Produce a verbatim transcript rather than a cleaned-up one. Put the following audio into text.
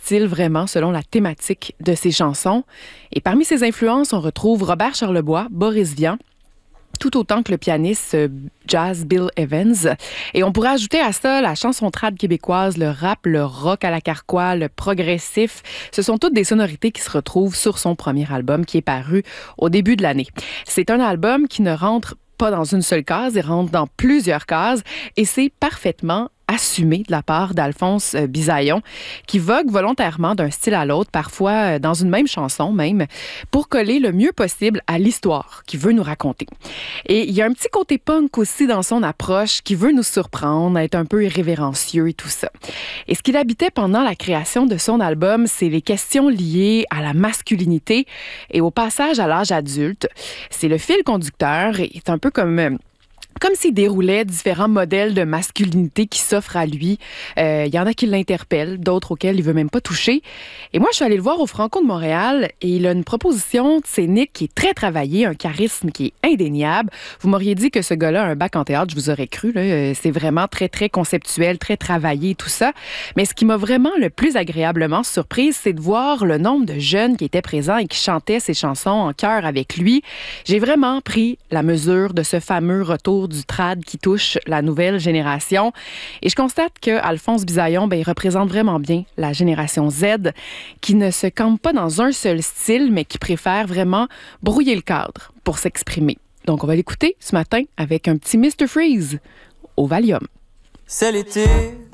style vraiment selon la thématique de ses chansons. Et parmi ses influences, on retrouve Robert Charlebois, Boris Vian, tout autant que le pianiste jazz Bill Evans. Et on pourrait ajouter à ça la chanson trad québécoise, le rap, le rock à la carquois, le progressif. Ce sont toutes des sonorités qui se retrouvent sur son premier album qui est paru au début de l'année. C'est un album qui ne rentre pas dans une seule case, il rentre dans plusieurs cases et c'est parfaitement assumé de la part d'Alphonse Bisaillon, qui vogue volontairement d'un style à l'autre, parfois dans une même chanson même, pour coller le mieux possible à l'histoire qu'il veut nous raconter. Et il y a un petit côté punk aussi dans son approche qui veut nous surprendre, être un peu irrévérencieux et tout ça. Et ce qu'il habitait pendant la création de son album, c'est les questions liées à la masculinité et au passage à l'âge adulte. C'est le fil conducteur et c'est un peu comme... Comme s'il déroulait différents modèles de masculinité qui s'offrent à lui. Il euh, y en a qui l'interpellent, d'autres auxquels il veut même pas toucher. Et moi, je suis allée le voir au Franco de Montréal et il a une proposition scénique qui est très travaillée, un charisme qui est indéniable. Vous m'auriez dit que ce gars-là a un bac en théâtre, je vous aurais cru. Là. C'est vraiment très, très conceptuel, très travaillé, tout ça. Mais ce qui m'a vraiment le plus agréablement surprise, c'est de voir le nombre de jeunes qui étaient présents et qui chantaient ses chansons en chœur avec lui. J'ai vraiment pris la mesure de ce fameux retour du trad qui touche la nouvelle génération. Et je constate que Alphonse Bisaillon, ben, il représente vraiment bien la génération Z qui ne se campe pas dans un seul style, mais qui préfère vraiment brouiller le cadre pour s'exprimer. Donc, on va l'écouter ce matin avec un petit mister Freeze au Valium. C'est l'été,